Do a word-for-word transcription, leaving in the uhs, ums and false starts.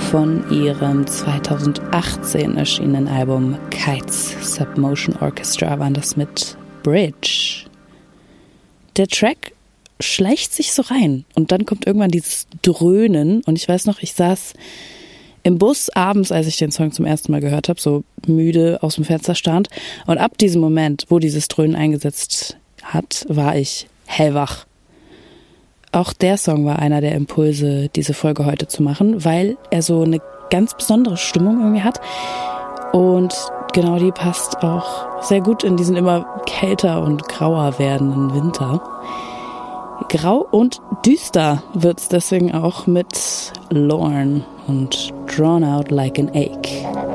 von ihrem zweitausendachtzehn erschienenen Album Kites Submotion Orchestra waren das mit Bridge. Der Track schleicht sich so rein und dann kommt irgendwann dieses Dröhnen und ich weiß noch, ich saß im Bus abends, als ich den Song zum ersten Mal gehört habe, so müde aus dem Fenster stand und ab diesem Moment, wo dieses Dröhnen eingesetzt hat, war ich hellwach. Auch der Song war einer der Impulse, diese Folge heute zu machen, weil er so eine ganz besondere Stimmung irgendwie hat und genau die passt auch sehr gut in diesen immer kälter und grauer werdenden Winter. Grau und düster wird's deswegen auch mit Lorne und Drawn Out Like an Ache.